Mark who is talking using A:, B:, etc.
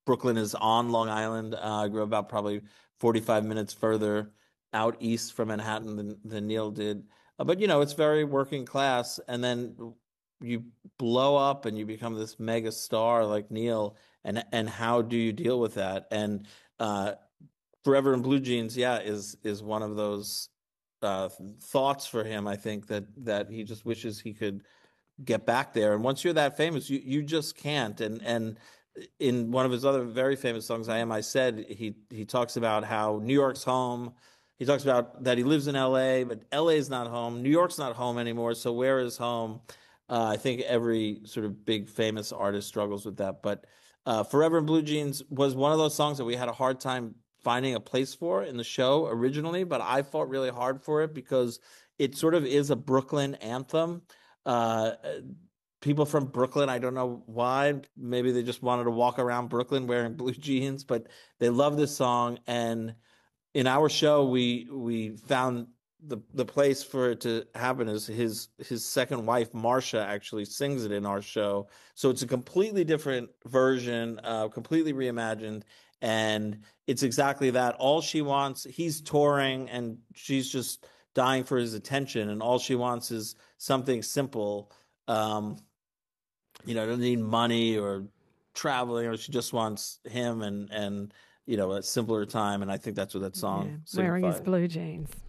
A: Brooklyn is on Long Island. I grew up about probably 45 minutes further out east from Manhattan than Neil did. But it's very working class, and then you blow up and you become this mega star like Neil, and how do you deal with that? And uh, Forever in Blue Jeans, yeah, is one of those thoughts for him. I think that he just wishes he could get back there. And once you're that famous, you just can't. And in one of his other very famous songs, "I Am I Said," he talks about how New York's home. He talks about that he lives in L.A., but L.A. is not home. New York's not home anymore. So where is home? I think every sort of big famous artist struggles with that. But "Forever in Blue Jeans" was one of those songs that we had a hard time finding a place for in the show originally, but I fought really hard for it because it sort of is a Brooklyn anthem. Uh, People from Brooklyn, I don't know why. Maybe they just wanted to walk around Brooklyn wearing blue jeans, but they love this song. And in our show, we found the place for it to happen is his second wife, Marcia, actually sings it in our show. So it's a completely different version, completely reimagined, and it's exactly that. All she wants, he's touring, and she's just dying for his attention, and all she wants is something simple. Um, doesn't need money or traveling, or she just wants him and a simpler time. And I think that's what that
B: Yeah,
A: song
B: wearing his
A: signifies.
B: blue jeans.